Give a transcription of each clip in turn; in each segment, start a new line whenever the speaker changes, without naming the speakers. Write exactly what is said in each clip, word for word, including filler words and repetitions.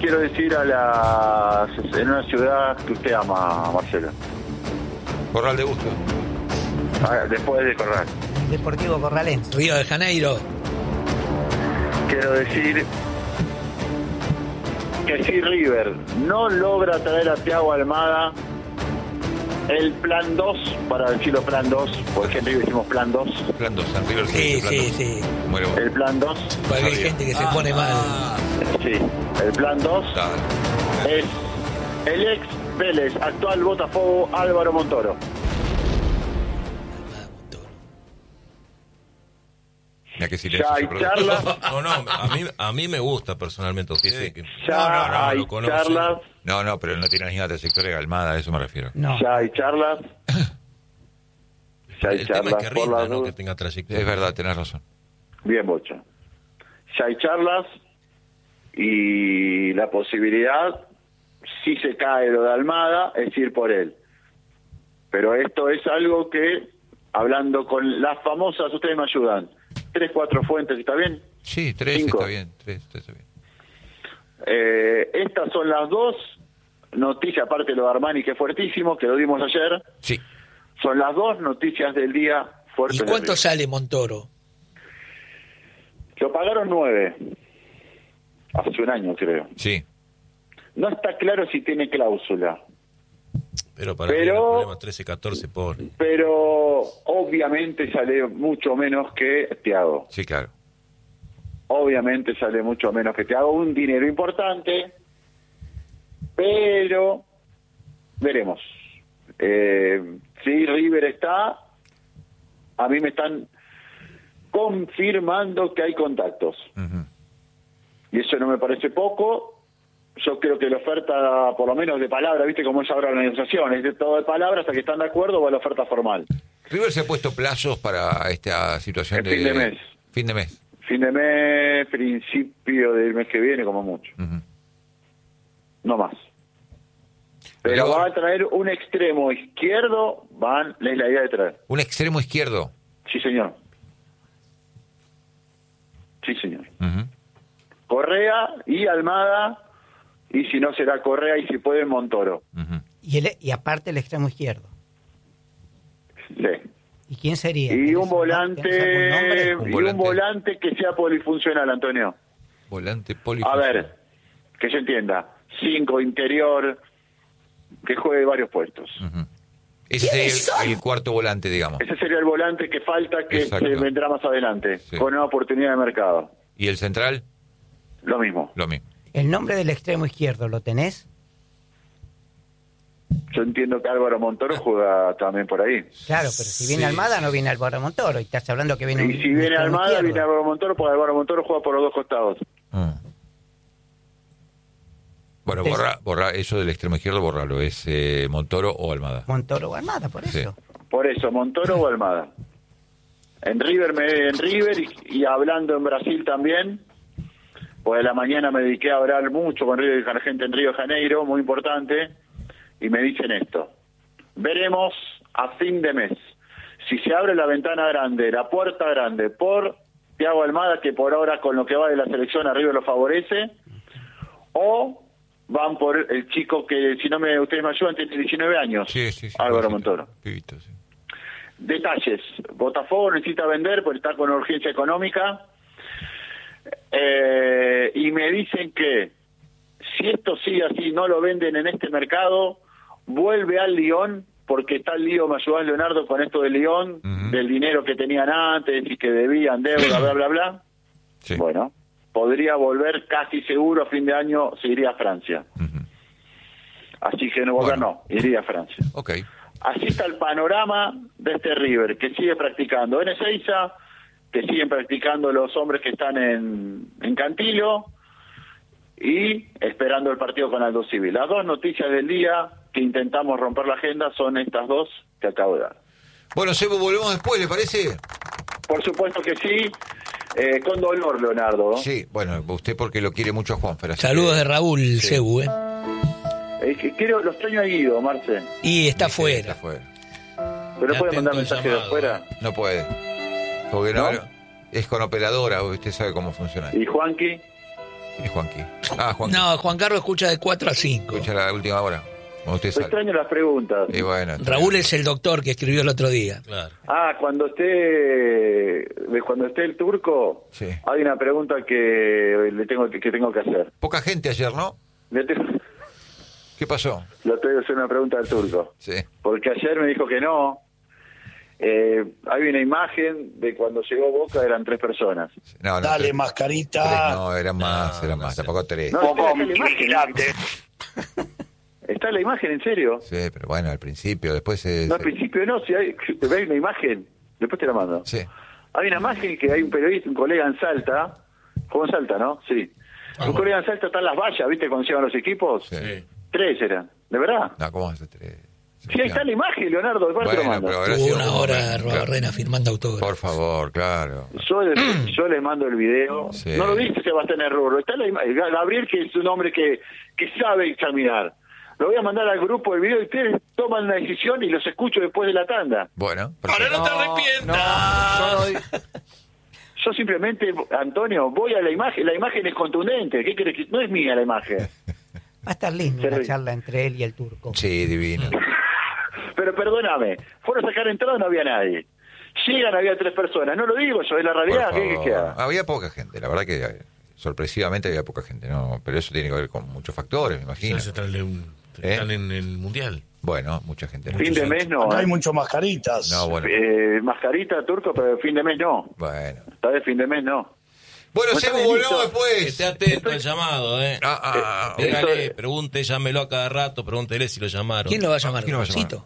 quiero decir a la en una ciudad que usted ama, Marcelo.
Corral de Gusto.
Ah, después de Corral.
Deportivo Corralense.
Río de Janeiro.
Quiero decir que si River no logra traer a Thiago Almada, el plan dos, para decirlo plan dos, porque en River decimos plan dos.
Plan dos, en River
Sí,
plan
sí,
dos.
sí.
Muero.
El plan dos,
Porque hay
Sabía.
gente que se
Ah,
pone mal.
ah,
sí, el plan dos
dale.
es el ex Vélez, actual Botafogo, Álvaro Montoro.
Mira qué silencio.
Ya hay
se produce.
charlas,
No, no, a mí, a mí me gusta personalmente.
Sí,
Usted,
sí.
que-
ya
no, no, no,
hay
lo conoce.
charlas,
No, no, pero no tiene la misma trayectoria que Almada, a eso me refiero.
No.
ya hay charlas, ya hay
El tema es
charlas
que
por
rinda,
las
¿no?
dudas.
Que tenga trayectoria.
Es verdad, tenés razón.
Bien, Bocha. Ya hay charlas y la posibilidad, si se cae lo de Almada, es ir por él. Pero esto es algo que, hablando con las famosas, ustedes me ayudan, tres, cuatro fuentes, ¿está bien?
Sí, tres
Cinco.
está bien, tres está bien.
Eh, estas son las dos noticias, aparte de lo de Armani, que es fuertísimo, que lo dimos ayer,
Sí,
son las dos noticias del día fuertes.
¿Y
de
cuánto
River.
sale Montoro?
Lo pagaron nueve, hace un año creo.
sí.
No está claro si tiene cláusula.
Pero para
Pero-
mí el problema trece, catorce por...
Pero obviamente sale mucho menos que Thiago.
Sí, claro.
Obviamente sale mucho menos que Thiago. Un dinero importante, pero veremos. Eh, si River está, a mí me están confirmando que hay contactos.
Ujú.
Y eso no me parece poco. Yo creo que la oferta, por lo menos de palabra, ¿viste cómo es ahora la negociación? Es de todo de palabra hasta que están de acuerdo o a la oferta formal.
River se ha puesto plazos para esta situación
El
de...
fin de mes.
Fin de mes.
Fin de mes, principio del mes que viene, como mucho.
Ujú.
No más. Pero
Luego-
va a traer un extremo izquierdo, van, es la idea de traer.
Un extremo izquierdo.
Sí, señor. Sí, señor.
Ujú.
Correa y Almada, y si no será Correa y si puede Montoro.
Ujú.
Y, el, y aparte el extremo izquierdo.
Sí.
¿Y quién sería?
Y
¿Tenés
un
un-
volante,
tenés algún nombre?
y
Un
un
volante.
volante que sea polifuncional, Antonio.
Volante
A
polifuncional.
ver, que yo entienda. Cinco, interior, que juegue varios puestos.
Ujú. Ese sería el, el cuarto volante, digamos.
Ese sería el volante que falta, que
Exacto.
se vendrá más adelante,
Sí.
con una oportunidad de mercado.
¿Y el central?
Lo mismo.
Lo mismo.
¿El nombre del extremo izquierdo lo tenés?
Yo entiendo que Álvaro Montoro juega también por ahí.
Claro, pero si viene
Sí,
Almada no viene Álvaro Montoro. Y estás hablando que viene un-
Y si
un
viene
extremo
Almada,
izquierdo.
viene Álvaro Montoro, porque Álvaro Montoro juega por los dos costados.
Ah. Bueno,
Entonces-
borra, borra eso del extremo izquierdo, borralo. ¿Es eh, Montoro o Almada?
Montoro o Almada, por
Sí.
eso.
Por eso, Montoro o Almada. En River, me, en River y, y hablando en Brasil también, pues de la mañana me dediqué a hablar mucho con River, con la gente en Río de Janeiro, muy importante, y me dicen esto. Veremos a fin de mes si se abre la ventana grande, la puerta grande por Thiago Almada, que por ahora con lo que va de la selección a River lo favorece, o van por el chico que, si no me ustedes me ayudan, tiene diecinueve años,
Sí, sí, sí.
Álvaro
Pibito,
Montoro.
Pibito, sí.
Detalles. Botafogo necesita vender porque está con urgencia económica. Eh, y me dicen que si esto sigue así, no lo venden en este mercado, vuelve al Lyon, porque está el lío, me ayudás Leonardo con esto del Lyon,
Ujú.
del dinero que tenían antes y que debían deuda, bla, bla, bla.
Sí.
Bueno, podría volver casi seguro a fin de año, se iría a Francia.
Ujú.
Así que no volver,
Bueno.
no, iría a Francia.
Ok.
Así está el panorama de este River, que sigue practicando en Ezeiza, que siguen practicando los hombres que están en, en Cantilo y esperando el partido con Aldo Civil. Las dos noticias del día que intentamos romper la agenda son estas dos que acabo de dar.
Bueno, Sebo, volvemos después, ¿le parece?
Por supuesto que sí, eh, con dolor, Leonardo.
Sí, bueno, usted porque lo quiere mucho a Juanfer. así
Saludos
que-
de Raúl
Sí.
Cebu, ¿eh?
Eh, que quiero, los extraño a Guido, Marce.
Y está
Sí,
fuera.
está fuera.
¿Pero
Atento
puede mandar
al
mensajes de
llamado,
afuera?
No puede. Porque no,
¿No?
es con operadora, usted sabe cómo funciona.
¿Y Juanqui?
¿Quién es Juanqui? Ah, Juanqui.
No, Juan Carlos escucha de cuatro a cinco.
Escucha la última hora. Cuando usted
Me
sale.
extraño las preguntas.
Y bueno, está
Raúl
bien.
es el doctor que escribió el otro día.
Claro.
Ah, cuando esté cuando esté el turco,
Sí.
hay una pregunta que le tengo que tengo que hacer.
Poca gente ayer, ¿no?
Le tengo,
¿Qué pasó?
le tengo que hacer una pregunta al turco.
Sí.
Porque ayer me dijo que no. Eh, hay una imagen de cuando llegó Boca, eran tres personas.
No, no,
Dale,
tres-
mascarita.
tres no, eran más,
No,
eran
no
más.
sé.
Tampoco tres.
No,
Poco
está la imagen.
vigilante.
Está la imagen, en serio.
Sí, pero bueno, al principio, después se...
No, al
se-
principio no, si hay, si hay una imagen, después te la mando.
Sí.
Hay una imagen que hay un periodista, un colega en Salta, jugó en Salta, ¿no? Sí.
Ah,
un
bueno.
colega en Salta está en las vallas, ¿viste? Cuando llegan los equipos.
Sí.
Sí.
Tres eran, ¿de verdad?
No, ¿cómo hace tres?
Sí, ahí está la imagen, Leonardo, después te lo
Bueno,
mando.
pero habrá
Tuvo
sido
una
un
hora
momento,
Robarrena
claro.
firmando autógrafos.
Por favor, claro.
Yo, les- yo les mando el video.
Sí.
No lo viste, Sebastián Erruro. Está la ima- Gabriel, que es un hombre que, que sabe examinar. Lo voy a mandar al grupo el video y ustedes toman una decisión y los escucho después de la tanda.
Bueno,
Ahora
perfecto.
no te arrepientas.
No, yo, no- yo simplemente, Antonio, voy a la imagen. La imagen es contundente. ¿Qué crees que no es mía la imagen?
Va a estar linda
Sí.
la charla entre él y el turco.
Sí, divino.
Pero perdóname, fueron a sacar entrada, no había nadie. Llegan, había tres personas. No lo digo yo, es la
Por
realidad. ¿Qué
favor.
que queda?
Había poca gente, la verdad que eh, sorpresivamente había poca gente, no, pero eso tiene que ver con muchos factores, me imagino.
Quizás están, en,
¿Eh?
están en el mundial.
Bueno, mucha gente. no.
Fin de mes no.
No hay
¿eh?
muchas mascaritas.
No, bueno.
Eh, mascarita, turco, pero fin de mes no.
Bueno.
Esta vez fin de mes no.
Bueno,
No
se
está
volvemos
listo.
después.
Esté atento al llamado, ¿eh?
Ah, ah, ah,
Eh,
Dígale,
eso-
pregunte, llámelo a cada rato, pregúntele si lo llamaron.
¿Quién lo va a llamar?
¿Quién lo va a llamar?
¿Cito?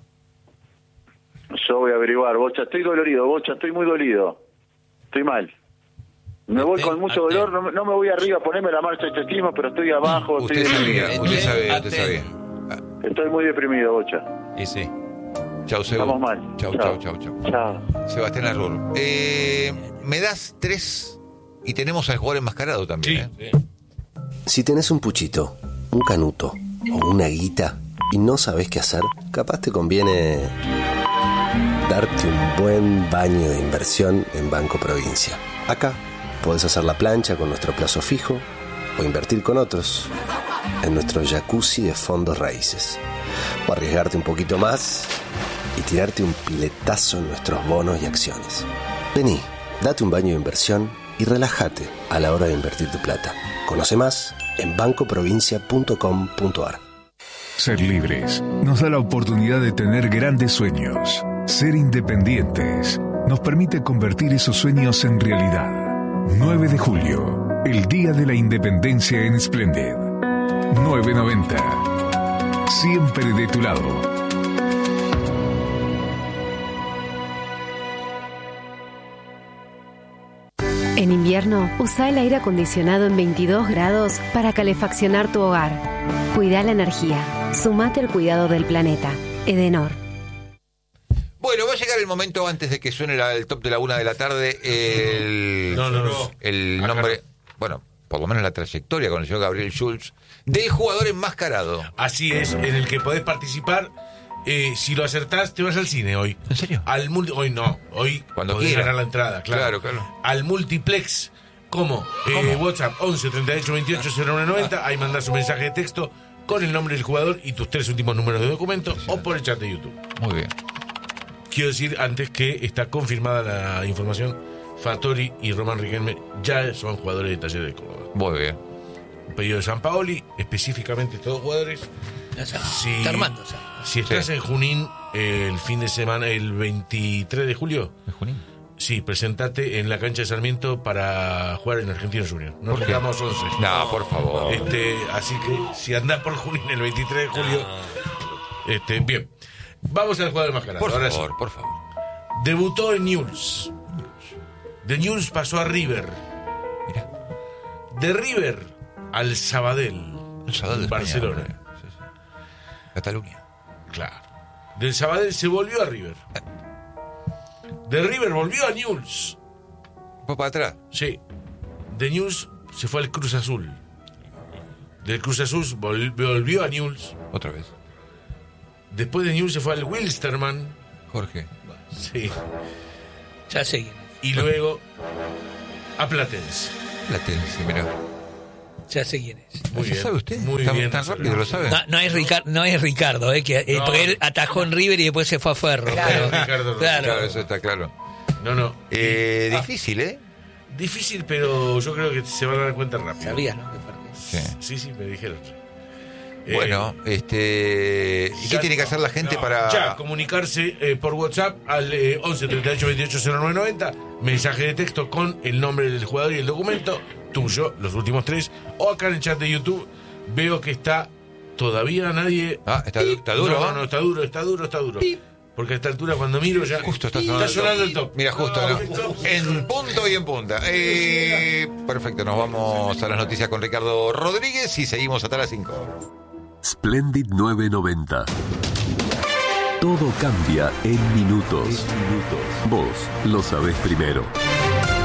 Yo voy a averiguar, Bocha, estoy dolorido, Bocha, estoy muy dolido. Estoy mal. Me voy
Atento,
con mucho
atento.
dolor, no, me- no me voy arriba a ponerme la marcha de ciclismo, pero estoy abajo,
Usted
estoy
sabía,
deprimido.
usted sabía, usted
Atento.
sabía.
Estoy muy deprimido, Bocha.
Y sí.
Chau, Sebo.
Estamos mal.
Chau, chau, chau, chau.
Chao.
Sebastián Arrur. Eh, me das tres y tenemos al jugador enmascarado
Sí,
también, ¿eh?
sí.
Si tenés un puchito, un canuto o una guita y no sabés qué hacer, capaz te conviene darte un buen baño de inversión en Banco Provincia. Acá podés hacer la plancha con nuestro plazo fijo o invertir con otros en nuestro jacuzzi de fondos raíces. O arriesgarte un poquito más y tirarte un piletazo en nuestros bonos y acciones. Vení, date un baño de inversión y relájate a la hora de invertir tu plata. Conoce más en banco provincia punto com punto ar.
Ser libres nos da la oportunidad de tener grandes sueños. Ser independientes nos permite convertir esos sueños en realidad. nueve de julio, el Día de la Independencia en Splendid. nueve noventa. Siempre de tu lado.
En invierno, usa el aire acondicionado en veintidós grados para calefaccionar tu hogar. Cuida la energía. Sumate al cuidado del planeta. Edenor.
Bueno, va a llegar el momento antes de que suene la- el top de la una de la tarde. El,
No, no, no.
el
Acá
nombre, bueno, por lo menos la trayectoria con el señor Gabriel Schulz, del jugador enmascarado.
Así es, en el que podés participar. Eh, si lo acertás, te vas al cine hoy.
¿En serio?
Al multi- hoy no, hoy
Cuando
podés
quiera.
ganar la entrada, claro.
Claro, claro.
Al multiplex. ¿Cómo? Eh, WhatsApp once treinta y ocho veintiocho cero nueve noventa. Ahí mandás un mensaje de texto con el nombre del jugador y tus tres últimos números de documento o por el chat de YouTube.
Muy bien.
Quiero decir antes que está confirmada la información. Fattori y Román Riquelme ya son jugadores de Talleres de Córdoba.
Muy bien.
Un pedido de San Paoli, específicamente estos dos jugadores.
Ya está,
Sí.
está armando. Ya.
Si estás
Sí.
en Junín eh, el fin de semana, el veintitrés de julio,
¿Es Junín?
sí, presentate en la cancha de Sarmiento para jugar en Argentino Junior. No
¿Por qué?
tocamos once.
No, por favor.
Este, así que si andás por Junín el veintitrés de julio, este, bien. Vamos al jugador enmascarado.
Por
Ahora
favor,
sí.
por favor.
Debutó en Newell's. De Newell's pasó a River.
Mira,
De River al Sabadell.
el Sabadell de
en
España,
Barcelona.
hombre. Sí, sí. Cataluña.
Claro. Del Sabadell se volvió a River. De River volvió a Newell's.
Fue para atrás.
Sí. De Newell's se fue al Cruz Azul. Del Cruz Azul vol- volvió a Newell's.
Otra vez.
Después de Newell's se fue al Wilstermann.
Jorge.
Sí.
Ya sé.
Y luego a Platense.
La tenés, mira.
Ya sé quién es.
Muy
¿Eso
bien.
sabe usted?
Muy
¿Tan,
bien.
tan rápido lo sabe?
No, no es Ricardo, no es Ricardo, eh, que, eh,
No.
porque él atajó en River y después se fue a Ferro.
Claro,
pero-
Ricardo Rojas.
claro.
Claro, eso está claro.
No, no.
Eh,
Ah,
difícil, ¿eh?
difícil, pero yo creo que se van a dar cuenta rápido.
Sabías, ¿no? Que Ferro.
Sí.
Sí, sí, me dijeron. Eh,
Bueno, este... ¿Y qué
ya-
tiene que hacer la gente
no,
para...?
Ya, comunicarse eh, por WhatsApp al eh, once treinta y ocho veintiocho cero nueve noventa, mensaje de texto con el nombre del jugador y el documento, tuyo, los últimos tres, o acá en el chat de YouTube, veo que está todavía nadie...
Ah, está, du- está duro,
No,
¿no?
no, está duro, está duro, está duro. Porque a esta altura cuando miro ya...
Justo está sonando,
sonando
el
el
top.
top.
Mira, justo,
No,
¿no?
estamos-
En punto y en punta. Eh, perfecto, nos vamos a las noticias con Ricardo Rodríguez y seguimos hasta las cinco.
Splendid nueve noventa. Todo cambia en minutos. Vos lo sabés primero.